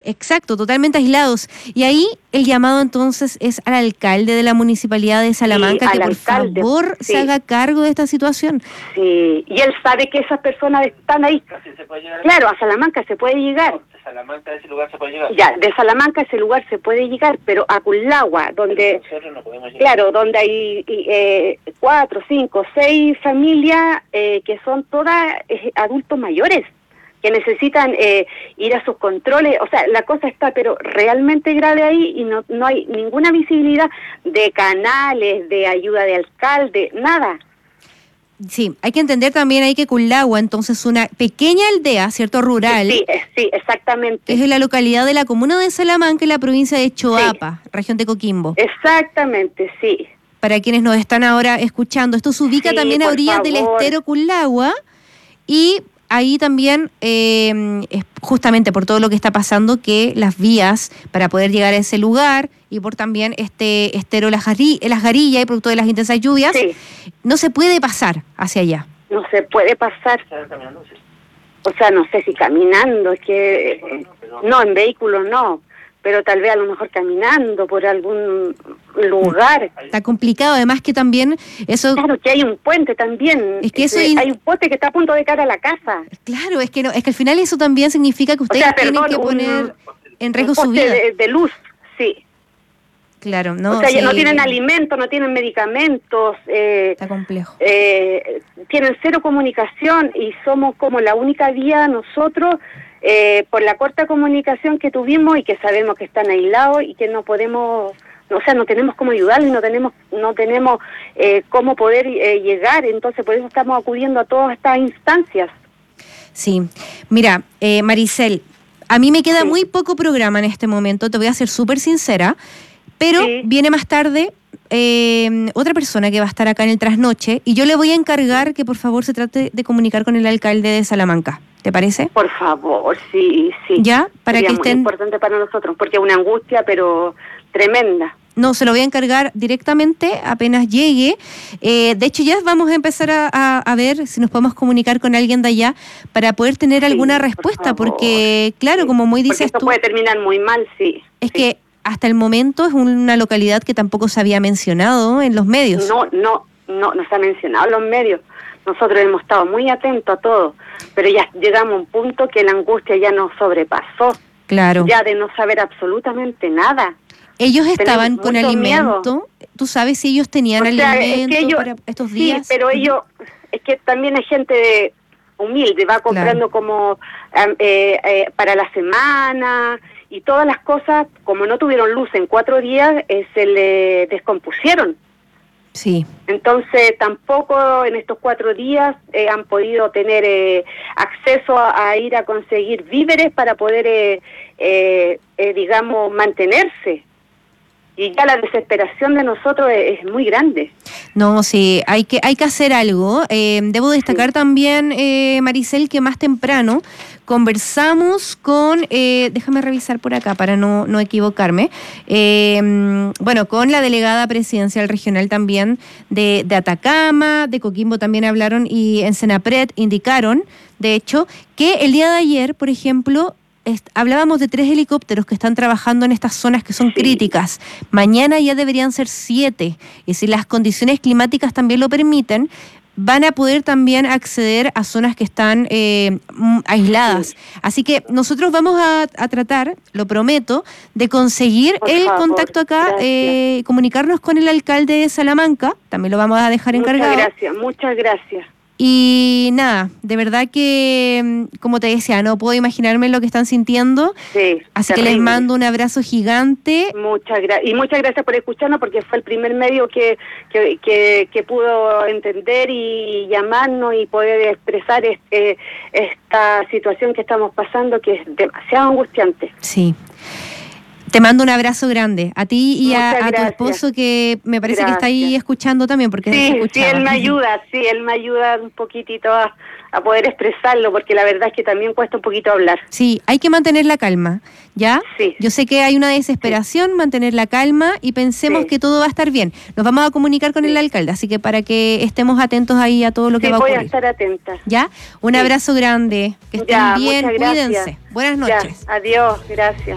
Exacto, totalmente aislados. Y ahí el llamado entonces es al alcalde de la Municipalidad de Salamanca que por favor se haga cargo de esta situación. Sí, y él sabe que esas personas están ahí. Claro, a Salamanca se puede llegar. No, de Salamanca a ese lugar se puede llegar. Ya, de Salamanca a ese lugar se puede llegar, pero a Cullagua, donde... Nosotros no podemos llegar. Claro, donde hay 4, 5, 6 familias que son todas adultos mayores, que necesitan ir a sus controles. O sea, la cosa está pero realmente grave ahí y no hay ninguna visibilidad de canales, de ayuda de alcalde, nada. Sí, hay que entender también ahí que Cullagua, entonces una pequeña aldea, ¿cierto? Rural. Sí, exactamente. Es en la localidad de la comuna de Salamanca, en la provincia de Choapa, región de Coquimbo. Exactamente, sí. Para quienes nos están ahora escuchando, esto se ubica también a orillas del estero Cullagua y ahí también, es justamente por todo lo que está pasando, que las vías para poder llegar a ese lugar y por también este estero Las Garillas y producto de las intensas lluvias, no se puede pasar hacia allá. No se puede pasar. O sea, no sé si caminando, es que no, en vehículos no, pero tal vez a lo mejor caminando por algún lugar. Está complicado, además que también eso... Claro, que hay un puente también. Es que eso hay un puente que está a punto de caer a la casa. Claro, es que al final eso también significa que ustedes tienen que poner en riesgo su vida. De luz, sí. Claro, no. O sea, no tienen alimentos, no tienen medicamentos. Está complejo. Tienen cero comunicación y somos como la única vía nosotros, por la corta comunicación que tuvimos y que sabemos que están aislados y que no podemos, o sea, no tenemos cómo ayudarles, no tenemos cómo poder llegar, entonces por eso estamos acudiendo a todas estas instancias. Sí, mira, Maricel, a mí me queda muy poco programa en este momento, te voy a ser súper sincera, pero viene más tarde otra persona que va a estar acá en el trasnoche y yo le voy a encargar que por favor se trate de comunicar con el alcalde de Salamanca. ¿Te parece? Por favor, sí. ¿Ya? Para sería que estén... muy importante para nosotros, porque es una angustia, pero tremenda. No, se lo voy a encargar directamente apenas llegue. De hecho, ya vamos a empezar a ver si nos podemos comunicar con alguien de allá para poder tener alguna respuesta, porque, claro, como muy dices esto tú... puede terminar muy mal, Es que hasta el momento es una localidad que tampoco se había mencionado en los medios. No se ha mencionado en los medios. Nosotros hemos estado muy atentos a todo, pero ya llegamos a un punto que la angustia ya nos sobrepasó. Claro. Ya de no saber absolutamente nada. Ellos estaban con alimento. Miedo. ¿Tú sabes si ellos tenían alimento para estos días? Sí, pero ellos, es que también hay gente humilde, va comprando como para la semana y todas las cosas, como no tuvieron luz en 4 días, se le descompusieron. Sí. Entonces tampoco en estos 4 días han podido tener acceso a ir a conseguir víveres para poder, digamos, mantenerse. Y ya la desesperación de nosotros es muy grande. No, sí, hay que hacer algo. Debo destacar también, Maricel, que más temprano conversamos con, déjame revisar por acá para no equivocarme, con la delegada presidencial regional también de Atacama, de Coquimbo también hablaron y en Senapred indicaron, de hecho, que el día de ayer, por ejemplo, hablábamos de 3 helicópteros que están trabajando en estas zonas que son críticas. Mañana ya deberían ser 7. Y si las condiciones climáticas también lo permiten, van a poder también acceder a zonas que están aisladas. Así que nosotros vamos a tratar, lo prometo, de conseguir el contacto acá, comunicarnos con el alcalde de Salamanca. También lo vamos a dejar encargado. Muchas gracias. Y nada, de verdad que, como te decía, no puedo imaginarme lo que están sintiendo. Sí, así que les mando un abrazo gigante. Muchas gracias por escucharnos, porque fue el primer medio que pudo entender y llamarnos y poder expresar esta situación que estamos pasando, que es demasiado angustiante. Sí. Te mando un abrazo grande, a ti y a tu esposo, que me parece que está ahí escuchando también, porque sí, él me ayuda un poquitito a poder expresarlo, porque la verdad es que también cuesta un poquito hablar. Sí, hay que mantener la calma, ¿ya? Sí. Yo sé que hay una desesperación, mantener la calma y pensemos que todo va a estar bien. Nos vamos a comunicar con el alcalde, así que para que estemos atentos ahí a todo lo que va a ocurrir. Voy a estar atenta. ¿Ya? Un abrazo grande, que estén bien, cuídense. Buenas noches. Adiós, gracias.